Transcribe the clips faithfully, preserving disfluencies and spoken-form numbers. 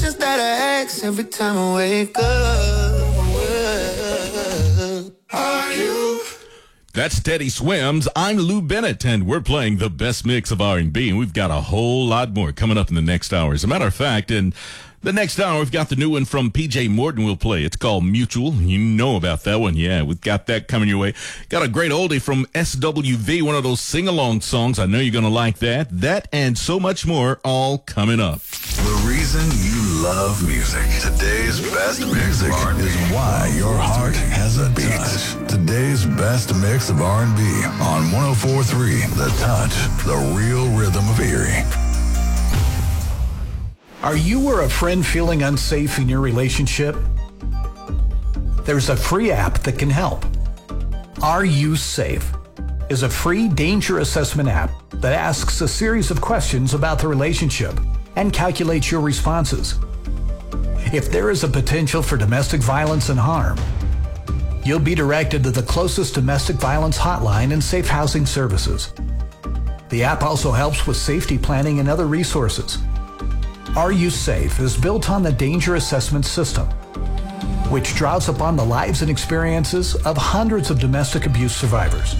questions that I ask every time I wake up. Are you? That's Teddy Swims. I'm Lou Bennett, and we're playing the best mix of R and B, and we've got a whole lot more coming up in the next hour. As a matter of fact, in the next hour, we've got the new one from P J Morton we'll play. It's called Mutual. You know about that one. Yeah, we've got that coming your way. Got a great oldie from S W V, one of those sing-along songs. I know you're going to like that. That and so much more all coming up. The reason you love music. Today's best music is why your heart has a beat. Today's best mix of R and B on one oh four point three The Touch, the real rhythm of Erie. Are you or a friend feeling unsafe in your relationship? There's a free app that can help. Are You Safe is a free danger assessment app that asks a series of questions about the relationship and calculates your responses. If there is a potential for domestic violence and harm, you'll be directed to the closest domestic violence hotline and safe housing services. The app also helps with safety planning and other resources. Are You Safe is built on the Danger Assessment System, which draws upon the lives and experiences of hundreds of domestic abuse survivors.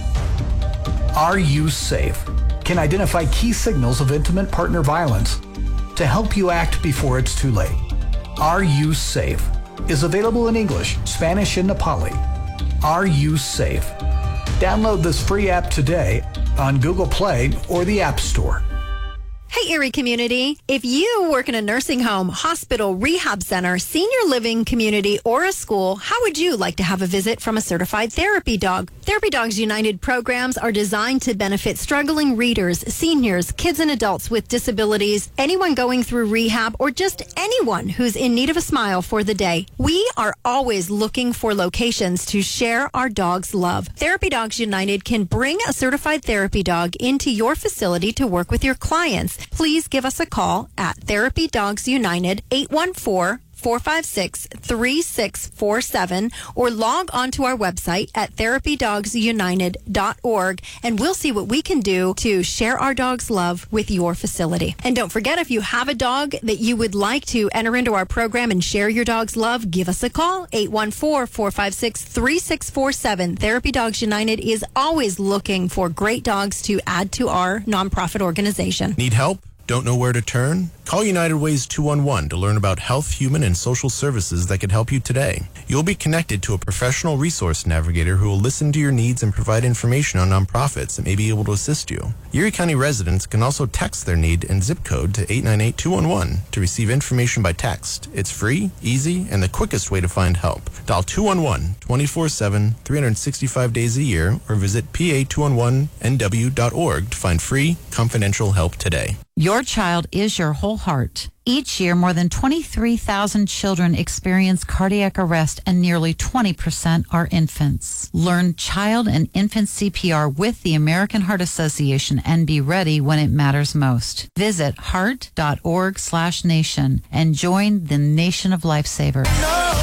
Are You Safe can identify key signals of intimate partner violence to help you act before it's too late. Are You Safe is available in English, Spanish, and Nepali. Are You Safe? Download this free app today on Google Play or the App Store. Hey, Erie community. If you work in a nursing home, hospital, rehab center, senior living community, or a school, how would you like to have a visit from a certified therapy dog? Therapy Dogs United programs are designed to benefit struggling readers, seniors, kids and adults with disabilities, anyone going through rehab, or just anyone who's in need of a smile for the day. We are always looking for locations to share our dog's love. Therapy Dogs United can bring a certified therapy dog into your facility to work with your clients. Please give us a call at Therapy Dogs United, eight one four, four five six, three six four seven, or log on to our website at therapy dogs united dot org, and we'll see what we can do to share our dog's love with your facility. And don't forget, if you have a dog that you would like to enter into our program and share your dog's love, give us a call, eight one four, four five six, three six four seven. Therapy Dogs United is always looking for great dogs to add to our nonprofit organization. Need help? Don't know where to turn? Call United Ways two one one to learn about health, human, and social services that could help you today. You'll be connected to a professional resource navigator who will listen to your needs and provide information on nonprofits that may be able to assist you. Erie County residents can also text their need and zip code to eight nine eight, two one one to receive information by text. It's free, easy, and the quickest way to find help. Dial two one one, twenty-four seven, three hundred sixty-five days a year, or visit P A two one one N W dot org to find free, confidential help today. Your child is your whole heart. Each year, more than twenty-three thousand children experience cardiac arrest, and nearly twenty percent are infants. Learn child and infant C P R with the American Heart Association and be ready when it matters most. Visit heart dot org slash nation and join the nation of lifesavers. No.